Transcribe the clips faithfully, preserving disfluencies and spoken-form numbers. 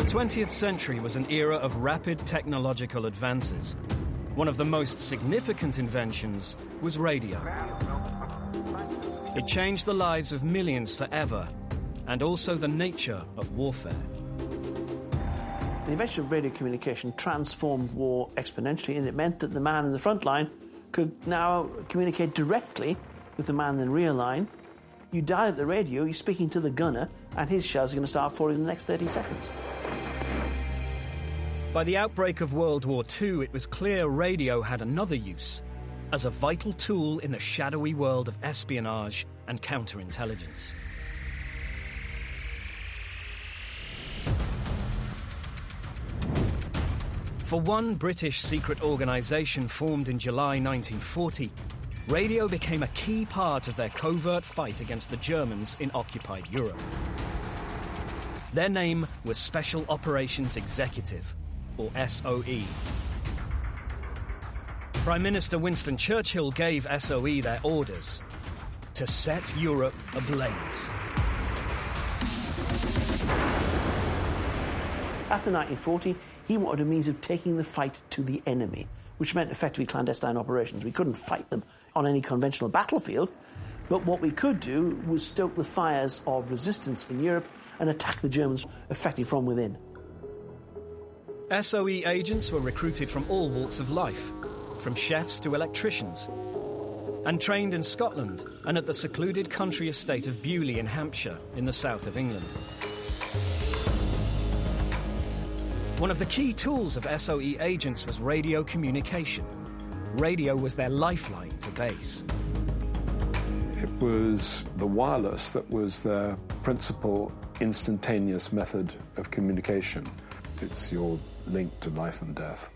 twentieth century was an era of rapid technological advances. One of the most significant inventions was radio. It changed the lives of millions forever, and also the nature of warfare. The invention of radio communication transformed war exponentially, and it meant that the man in the front line could now communicate directly with the man in the rear line. You dial at the radio, you're speaking to the gunner, and his shells are going to start falling in the next thirty seconds. By the outbreak of World War Two, it was clear radio had another use, as a vital tool in the shadowy world of espionage and counterintelligence. For one British secret organisation formed in July nineteen forty, radio became a key part of their covert fight against the Germans in occupied Europe. Their name was Special Operations Executive, or S O E. Prime Minister Winston Churchill gave S O E their orders to set Europe ablaze. After nineteen forty, he wanted a means of taking the fight to the enemy, which meant effectively clandestine operations. We couldn't fight them on any conventional battlefield, but what we could do was stoke the fires of resistance in Europe and attack the Germans effectively from within. S O E agents were recruited from all walks of life, from chefs to electricians, and trained in Scotland and at the secluded country estate of Beaulieu in Hampshire in the south of England. One of the key tools of S O E agents was radio communication. Radio was their lifeline to base. It was the wireless that was their principal instantaneous method of communication. It's your link to life and death.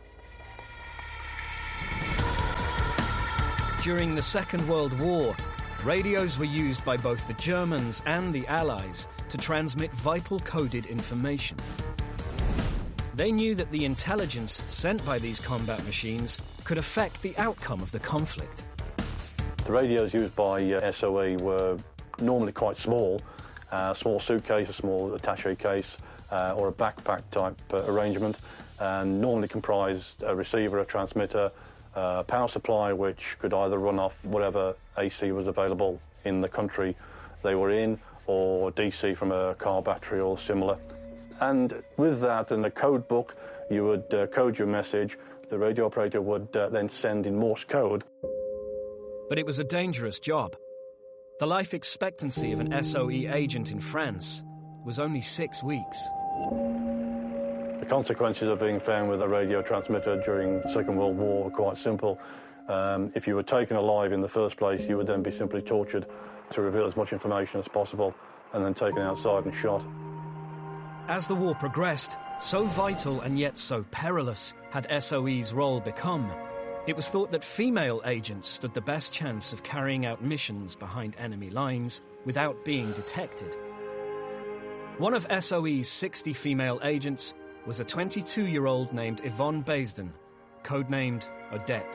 During the Second World War, radios were used by both the Germans and the Allies to transmit vital coded information. They knew that the intelligence sent by these combat machines could affect the outcome of the conflict. The radios used by uh, S O E were normally quite small, a uh, small suitcase, a small attaché case, uh, or a backpack type uh, arrangement, and normally comprised a receiver, a transmitter, a power supply which could either run off whatever A C was available in the country they were in, or D C from a car battery or similar. And with that and the code book, you would uh, code your message. The radio operator would uh, then send in Morse code. But it was a dangerous job. The life expectancy of an S O E agent in France was only six weeks. The consequences of being found with a radio transmitter during the Second World War were quite simple. Um, if you were taken alive in the first place, you would then be simply tortured to reveal as much information as possible and then taken outside and shot. As the war progressed, so vital and yet so perilous had S O E's role become, it was thought that female agents stood the best chance of carrying out missions behind enemy lines without being detected. One of S O E's sixty female agents was a twenty-two-year-old named Yvonne Baisden, codenamed Odette.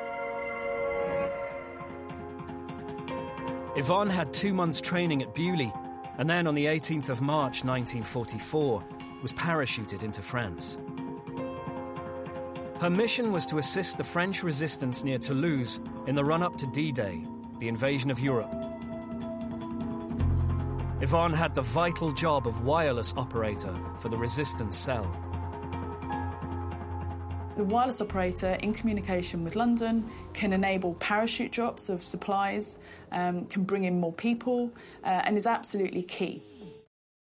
Yvonne had two months' training at Beaulieu, and then on the eighteenth of March nineteen forty-four was parachuted into France. Her mission was to assist the French resistance near Toulouse in the run-up to D-Day, the invasion of Europe. Yvonne had the vital job of wireless operator for the resistance cell. The wireless operator in communication with London can enable parachute drops of supplies, um, can bring in more people, uh, and is absolutely key.